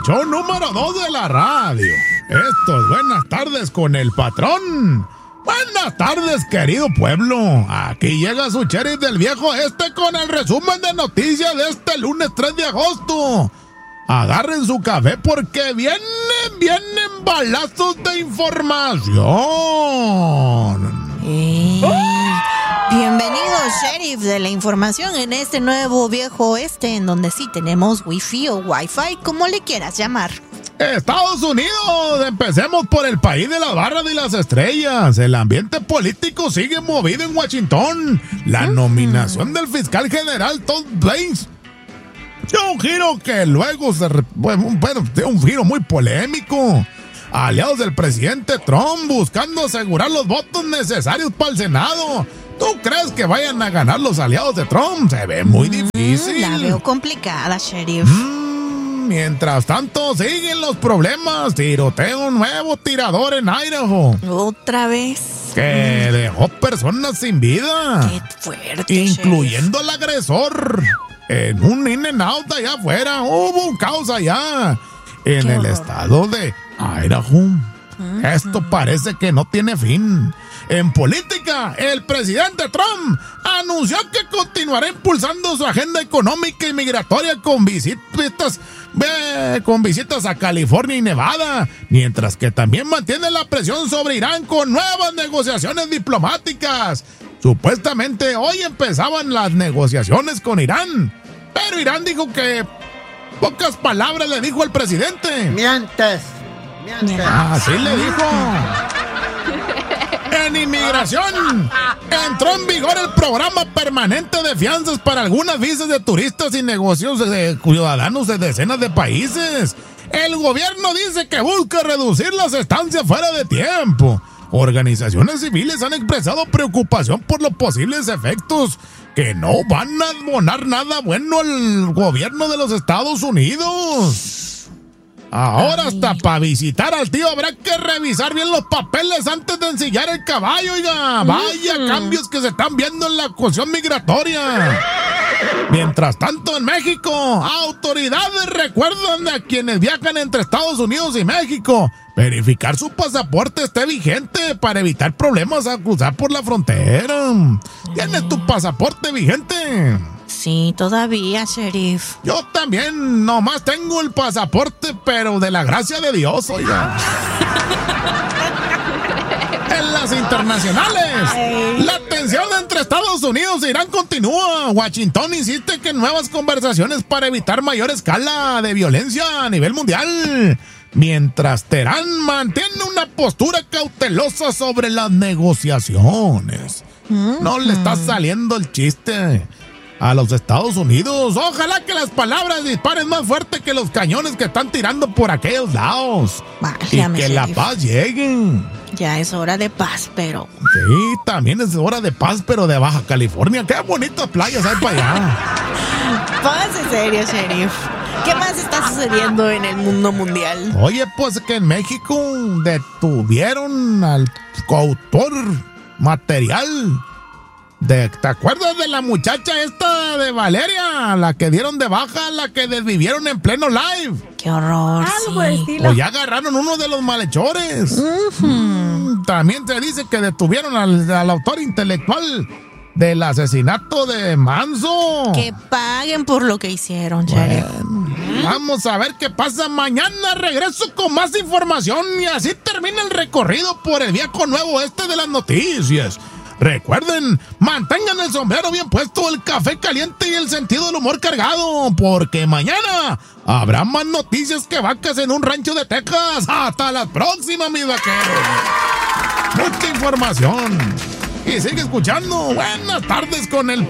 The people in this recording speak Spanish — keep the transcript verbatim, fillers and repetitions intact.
show número dos de la radio. Esto es Buenas Tardes con el Patrón. Buenas tardes, querido pueblo. Aquí llega su sheriff del viejo este con el resumen de noticias de este lunes tres de agosto. Agarren su café porque vienen, vienen balazos de información. Eh, bienvenido, sheriff de la información en este nuevo viejo oeste, en donde sí tenemos wifi o wifi, como le quieras llamar. Estados Unidos, empecemos por el país de las barras y las estrellas. El ambiente político sigue movido en Washington. La uh-huh. nominación del fiscal general Todd Blanche, un giro que luego se... Bueno, un giro muy polémico. Aliados del presidente Trump buscando asegurar los votos necesarios para el Senado. ¿Tú crees que vayan a ganar los aliados de Trump? Se ve muy difícil. La veo complicada, sheriff. Mm. Mientras tanto, siguen los problemas. Tiroteo nuevo, tirador en Idaho. Otra vez. Que dejó personas sin vida. Qué fuerte. Incluyendo sheriff. al agresor. En un In-N-Out allá afuera. Hubo un caos allá. En Qué el horror. estado de Idaho. Uh-huh. Esto parece que no tiene fin. En política, el presidente Trump anunció que continuará impulsando su agenda económica y migratoria con visitas, eh, con visitas a California y Nevada, mientras que también mantiene la presión sobre Irán con nuevas negociaciones diplomáticas. Supuestamente hoy empezaban las negociaciones con Irán, pero Irán dijo que pocas palabras le dijo al presidente. Mientes, mientes. Así le dijo. En inmigración, entró en vigor el programa permanente de fianzas para algunas visas de turistas y negocios de ciudadanos de decenas de países. El gobierno dice que busca reducir las estancias fuera de tiempo. Organizaciones civiles han expresado preocupación por los posibles efectos que no van a abonar nada bueno al gobierno de los Estados Unidos. Ahora hasta para visitar al tío habrá que revisar bien los papeles antes de ensillar el caballo, oiga. Vaya uh-huh. cambios que se están viendo en la cuestión migratoria. Mientras tanto, en México, autoridades recuerdan a quienes viajan entre Estados Unidos y México verificar su pasaporte esté vigente para evitar problemas al cruzar por la frontera. ¿Tienes tu pasaporte vigente? Sí, todavía, sheriff. Yo también, nomás tengo el pasaporte, pero de la gracia de Dios, oiga. En las internacionales, Ay. la tensión entre Estados Unidos e Irán continúa. Washington insiste que nuevas conversaciones para evitar mayor escala de violencia a nivel mundial. Mientras Teherán mantiene una postura cautelosa sobre las negociaciones. Mm-hmm. No le está saliendo el chiste a los Estados Unidos. Ojalá que las palabras disparen más fuerte que los cañones que están tirando por aquellos lados. Válgame, y que la paz llegue. Ya es hora de paz, pero... Sí, también es hora de paz, pero de Baja California. Qué bonitas playas hay para allá. Póngase serio, sheriff. ¿Qué más está sucediendo en el mundo mundial? Oye, pues que en México detuvieron al coautor material de, ¿te acuerdas de la muchacha esta de Valeria? La que dieron de baja, la que desvivieron en pleno live. ¡Qué horror! Algo sí. estilo. O ya agarraron uno de los malhechores. Uh-huh. Mm, también se dice que detuvieron al, al autor intelectual del asesinato de Manso. Que paguen por lo que hicieron, sheriff. Bueno, vamos a ver qué pasa mañana. Regreso con más información y así termina el recorrido por el viejo nuevo este de las noticias. Recuerden, mantengan el sombrero bien puesto, el café caliente y el sentido del humor cargado, porque mañana habrá más noticias que vacas en un rancho de Texas. Hasta la próxima, mis vaqueros. Mucha información. Y sigue escuchando Buenas Tardes con el